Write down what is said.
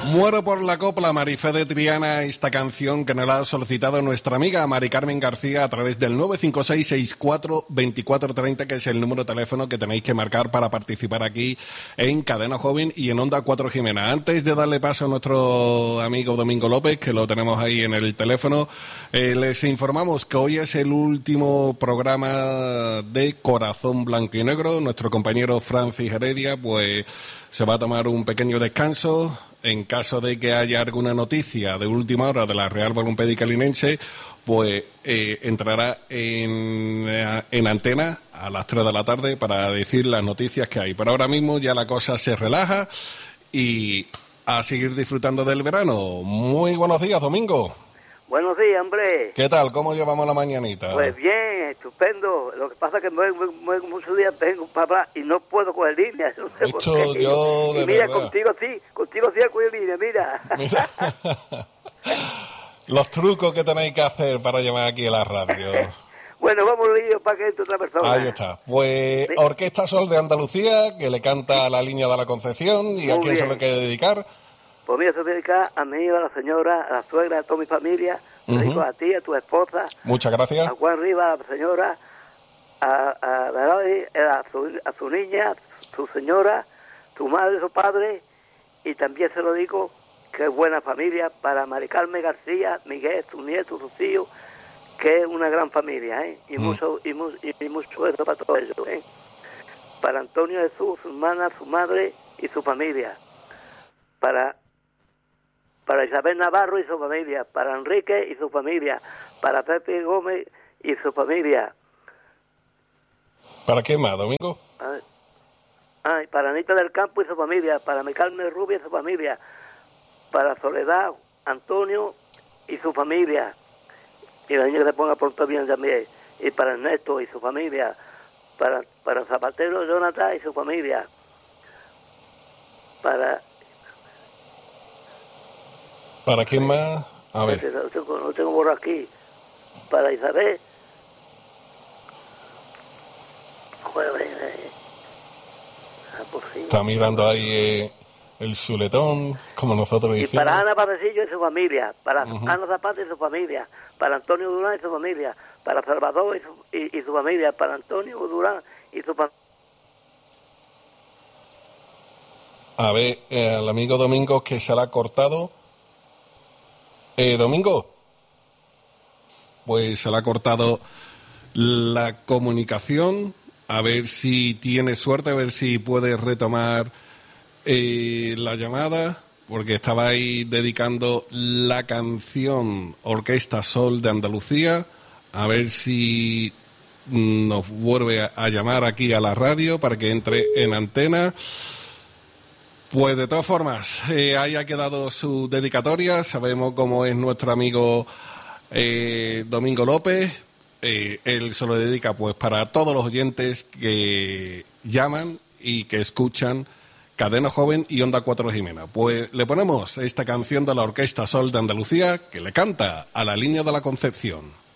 Muero por la copla, Marifé de Triana, esta canción que nos la ha solicitado nuestra amiga Mari Carmen García a través del 956-64-2430, que es el número de teléfono que tenéis que marcar para participar aquí en Cadena Joven y en Onda 4 Jimena. Antes de darle paso a nuestro amigo Domingo López, que lo tenemos ahí en el teléfono, les informamos que hoy es el último programa de Corazón Blanco y Negro. Nuestro compañero Francis Heredia pues se va a tomar un pequeño descanso. En caso de que haya alguna noticia de última hora de la Real Balompédica Linense, pues entrará en antena a las 3 de la tarde para decir las noticias que hay. Pero ahora mismo ya la cosa se relaja y a seguir disfrutando del verano. Muy buenos días, Domingo. Buenos días, hombre. ¿Qué tal? ¿Cómo llevamos la mañanita? Pues bien, estupendo. Lo que pasa es que muchos días tengo papá y no puedo coger línea. No sé por qué. Yo de mira, verdad. contigo sí coger línea, mira. Los trucos que tenéis que hacer para llamar aquí a la radio. Bueno, vamos lío para que entre otra persona. Ahí está. Pues sí. Orquesta Sol de Andalucía, que le canta a la Línea de la Concepción. ¿Y muy a quién bien. Se lo quiere dedicar? Pues mira, se dedica a mí, a la señora, a la suegra, a toda mi familia. Te digo a ti, a tu esposa. Muchas gracias. A Juan Rivas, a la señora, a su niña, su señora, su madre, su padre. Y también se lo digo que es buena familia para Mari Carmen García, Miguel, sus nietos, sus hijos, que es una gran familia, ¿eh? Y mucho eso para todos ellos, ¿eh? Para Antonio Jesús, su hermana, su madre y su familia. Para Isabel Navarro y su familia, para Enrique y su familia, para Pepe Gómez y su familia. ¿Para qué más, Domingo? Y para Anita del Campo y su familia, para mi Carmen Rubia y su familia, para Soledad, Antonio y su familia, y la niña que se ponga pronto bien también, y para Ernesto y su familia, para Zapatero, Jonathan y su familia, ¿Para quién más? A ver. No tengo borro aquí. Para Isabel. Está mirando ahí el chuletón, como nosotros decimos. Y para Ana Patecillo y su familia. Para Ana Zapata y su familia. Para Antonio Durán y su familia. Para Salvador y su familia. Para Antonio Durán y su familia. A ver, el amigo Domingo que se la ha cortado. Domingo, pues se le ha cortado la comunicación, a ver si tiene suerte, a ver si puede retomar la llamada, porque estaba ahí dedicando la canción Orquesta Sol de Andalucía, a ver si nos vuelve a llamar aquí a la radio para que entre en antena. Pues de todas formas, ahí ha quedado su dedicatoria. Sabemos cómo es nuestro amigo Domingo López. Él se lo dedica pues para todos los oyentes que llaman y que escuchan Cadena Joven y Onda 4 Jimena. Pues le ponemos esta canción de la Orquesta Sol de Andalucía que le canta a la Línea de la Concepción.